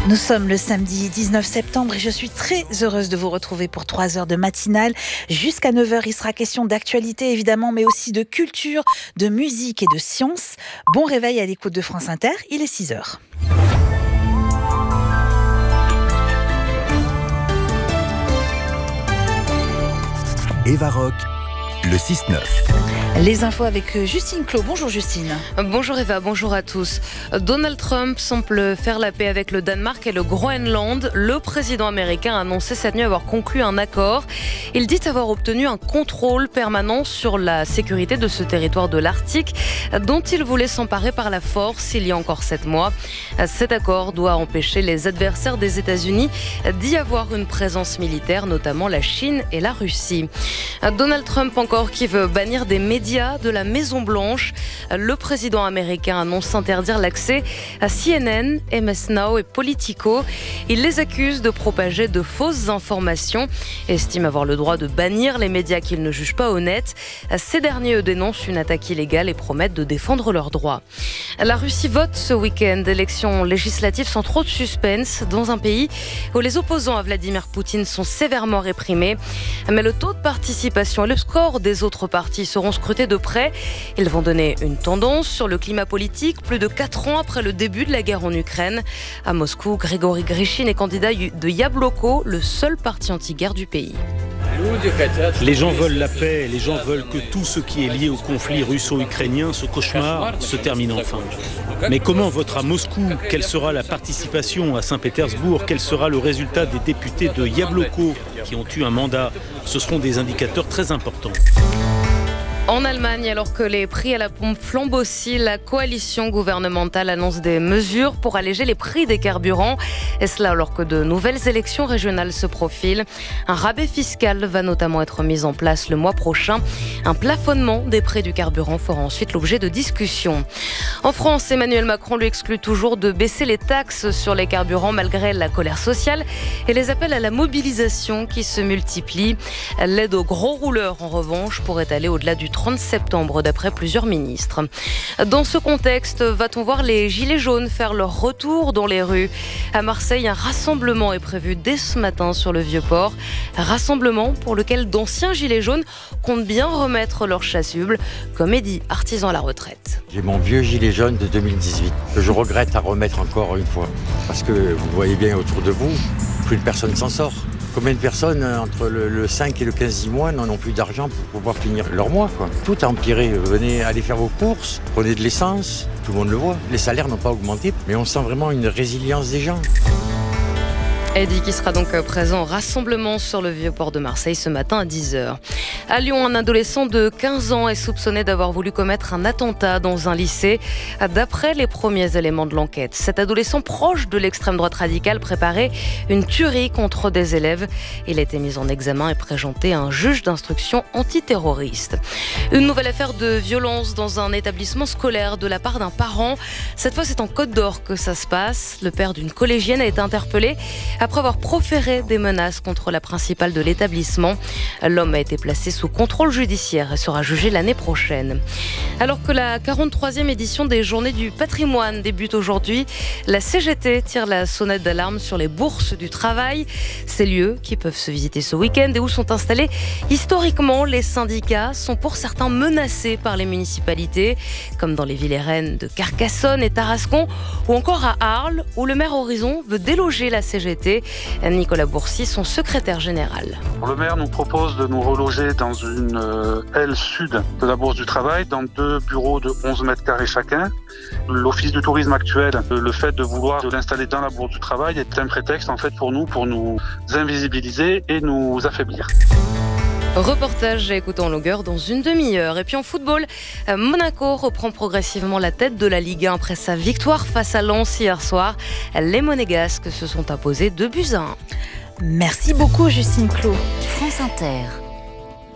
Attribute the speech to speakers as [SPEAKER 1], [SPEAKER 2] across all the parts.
[SPEAKER 1] Nous sommes le samedi 19 septembre et je suis très heureuse de vous retrouver pour 3 heures de matinale. Jusqu'à 9 heures, il sera question d'actualité évidemment, mais aussi de culture, de musique et de science. Bon réveil à l'écoute de France Inter, il est 6 heures.
[SPEAKER 2] Eva Rock, le 6-9.
[SPEAKER 1] Les infos avec Justine Clos. Bonjour Justine.
[SPEAKER 3] Bonjour Eva, bonjour à tous. Donald Trump semble faire la paix avec le Danemark et le Groenland. Le président américain a annoncé cette nuit avoir conclu un accord. Il dit avoir obtenu un contrôle permanent sur la sécurité de ce territoire de l'Arctique dont il voulait s'emparer par la force il y a encore 7 mois. Cet accord doit empêcher les adversaires des États-Unis d'y avoir une présence militaire, notamment la Chine et la Russie. Donald Trump encore qui veut bannir des médias de la Maison-Blanche. Le président américain annonce interdire l'accès à CNN, MS Now et Politico. Il les accuse de propager de fausses informations et estime avoir le droit de bannir les médias qu'il ne juge pas honnêtes. Ces derniers eux dénoncent une attaque illégale et promettent de défendre leurs droits. La Russie vote ce week-end. Élections législatives sans trop de suspense dans un pays où les opposants à Vladimir Poutine sont sévèrement réprimés. Mais le taux de participation et le score des autres partis seront scrutés de près. Ils vont donner une tendance sur le climat politique plus de 4 ans après le début de la guerre en Ukraine. À Moscou, Grigory Grishine est candidat de Yabloko, le seul parti anti-guerre du pays.
[SPEAKER 4] Les gens veulent la paix, les gens veulent que tout ce qui est lié au conflit russo-ukrainien, ce cauchemar, se termine enfin. Mais comment voter à Moscou? Quelle sera la participation à Saint-Pétersbourg? Quel sera le résultat des députés de Yabloko qui ont eu un mandat? Ce seront des indicateurs très importants.
[SPEAKER 3] En Allemagne, alors que les prix à la pompe flambent aussi, la coalition gouvernementale annonce des mesures pour alléger les prix des carburants. Et cela alors que de nouvelles élections régionales se profilent. Un rabais fiscal va notamment être mis en place le mois prochain. Un plafonnement des prix du carburant fera ensuite l'objet de discussions. En France, Emmanuel Macron lui exclut toujours de baisser les taxes sur les carburants malgré la colère sociale et les appels à la mobilisation qui se multiplient. L'aide aux gros rouleurs, en revanche, pourrait aller au-delà du 30 septembre, d'après plusieurs ministres. Dans ce contexte, va-t-on voir les Gilets jaunes faire leur retour dans les rues? À Marseille, un rassemblement est prévu dès ce matin sur le Vieux-Port. Rassemblement pour lequel d'anciens Gilets jaunes comptent bien remettre leur chasuble, comme Eddy, artisan à la retraite.
[SPEAKER 5] J'ai mon vieux gilet jaune de 2018, que je regrette à remettre encore une fois. Parce que vous voyez bien autour de vous, plus de personne s'en sort. Combien de personnes, entre le 5 et le 15 mois, n'en ont plus d'argent pour pouvoir finir leur mois, quoi. Tout a empiré. Venez aller faire vos courses, prenez de l'essence, tout le monde le voit. Les salaires n'ont pas augmenté, mais on sent vraiment une résilience des gens.
[SPEAKER 3] Eddy qui sera donc présent au rassemblement sur le Vieux-Port de Marseille ce matin à 10h. À Lyon, un adolescent de 15 ans est soupçonné d'avoir voulu commettre un attentat dans un lycée. D'après les premiers éléments de l'enquête, cet adolescent proche de l'extrême droite radicale préparait une tuerie contre des élèves. Il a été mis en examen et présenté à un juge d'instruction antiterroriste. Une nouvelle affaire de violence dans un établissement scolaire de la part d'un parent. Cette fois, c'est en Côte d'Or que ça se passe. Le père d'une collégienne a été interpellé après avoir proféré des menaces contre la principale de l'établissement. L'homme a été placé sous contrôle judiciaire et sera jugé l'année prochaine. Alors que la 43e édition des Journées du patrimoine débute aujourd'hui, la CGT tire la sonnette d'alarme sur les bourses du travail. Ces lieux qui peuvent se visiter ce week-end et où sont installés historiquement les syndicats sont pour certains menacés par les municipalités, comme dans les villes et reines de Carcassonne et Tarascon, ou encore à Arles, où le maire Horizon veut déloger la CGT. Nicolas Bourcy, son secrétaire général.
[SPEAKER 6] Le maire nous propose de nous reloger dans une aile sud de la Bourse du Travail, dans 2 bureaux de 11 mètres carrés chacun. L'Office du tourisme actuel, le fait de vouloir l'installer dans la Bourse du Travail est un prétexte en fait pour nous invisibiliser et nous affaiblir.
[SPEAKER 3] Reportage à écouter en longueur dans une demi-heure. Et puis en football, Monaco reprend progressivement la tête de la Ligue 1 après sa victoire face à Lens hier soir. Les Monégasques se sont imposés 2-1.
[SPEAKER 1] Merci beaucoup Justine Clos.
[SPEAKER 7] France Inter.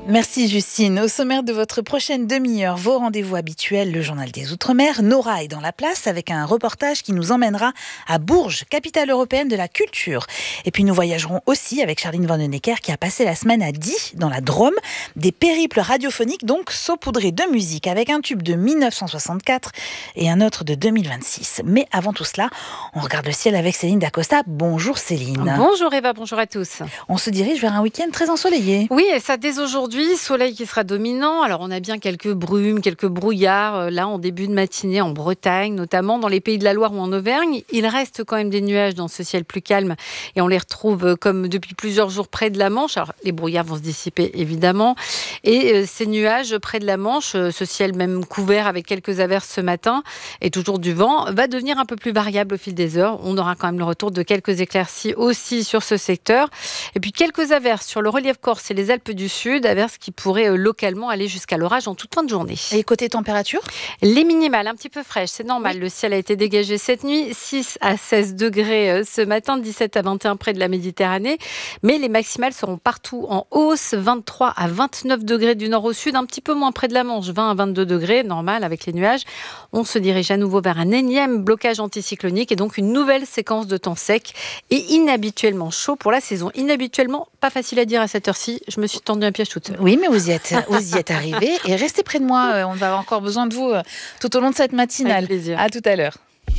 [SPEAKER 1] Merci Justine. Au sommaire de votre prochaine demi-heure, vos rendez-vous habituels, le journal des Outre-mer. Nora est dans la place avec un reportage qui nous emmènera à Bourges, capitale européenne de la culture. Et puis nous voyagerons aussi avec Charline Vanhoenacker qui a passé la semaine à Die, dans la Drôme. Des périples radiophoniques donc saupoudrés de musique avec un tube de 1964 et un autre de 2026. Mais avant tout cela, on regarde le ciel avec Céline Dacosta. Bonjour Céline.
[SPEAKER 7] Bonjour Eva, bonjour à tous.
[SPEAKER 1] On se dirige vers un week-end très ensoleillé.
[SPEAKER 7] Oui, et ça dès aujourd'hui, soleil qui sera dominant. Alors on a bien quelques brumes, quelques brouillards là en début de matinée en Bretagne, notamment dans les Pays de la Loire ou en Auvergne. Il reste quand même des nuages dans ce ciel plus calme et on les retrouve comme depuis plusieurs jours près de la Manche. Alors les brouillards vont se dissiper évidemment et ces nuages près de la Manche, ce ciel même couvert avec quelques averses ce matin et toujours du vent, va devenir un peu plus variable au fil des heures. On aura quand même le retour de quelques éclaircies aussi sur ce secteur et puis quelques averses sur le relief corse et les Alpes du Sud, averses qui pourraient localement aller jusqu'à l'orage en toute fin de journée.
[SPEAKER 1] Et côté température ?
[SPEAKER 7] Les minimales un petit peu fraîches, c'est normal. Oui. Le ciel a été dégagé cette nuit, 6 à 16 degrés ce matin, 17 à 21 près de la Méditerranée. Mais les maximales seront partout en hausse, 23 à 29 degrés du nord au sud, un petit peu moins près de la Manche, 20 à 22 degrés, normal avec les nuages. On se dirige à nouveau vers un énième blocage anticyclonique et donc une nouvelle séquence de temps sec et inhabituellement chaud pour la saison. Inhabituellement, pas facile à dire à cette heure-ci, je me suis tendu un piège toute seule.
[SPEAKER 1] Oui, mais vous y êtes arrivés et restez près de moi. On va avoir encore besoin de vous tout au long de cette matinale.
[SPEAKER 7] Avec plaisir.
[SPEAKER 1] À tout à l'heure.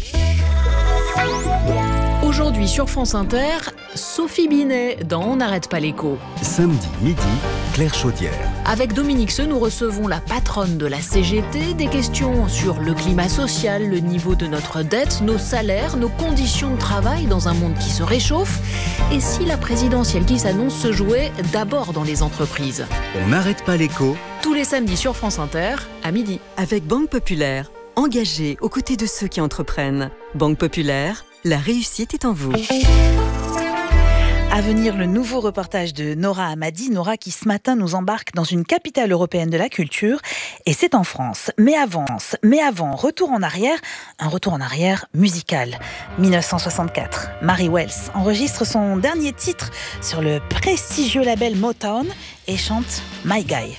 [SPEAKER 8] Aujourd'hui sur France Inter, Sophie Binet dans On n'arrête pas l'écho.
[SPEAKER 2] Samedi midi, Claire Chaudière.
[SPEAKER 8] Avec Dominique Seux, nous recevons la patronne de la CGT. Des questions sur le climat social, le niveau de notre dette, nos salaires, nos conditions de travail dans un monde qui se réchauffe. Et si la présidentielle qui s'annonce se jouait d'abord dans les entreprises ?
[SPEAKER 2] On n'arrête pas l'écho.
[SPEAKER 8] Tous les samedis sur France Inter, à midi.
[SPEAKER 9] Avec Banque Populaire, engagée aux côtés de ceux qui entreprennent. Banque Populaire, la réussite est en vous.
[SPEAKER 1] À venir, le nouveau reportage de Nora Hamadi. Nora qui ce matin nous embarque dans une capitale européenne de la culture. Et c'est en France. Mais avant, retour en arrière. Un retour en arrière musical. 1964. Mary Wells enregistre son dernier titre sur le prestigieux label Motown et chante My Guy.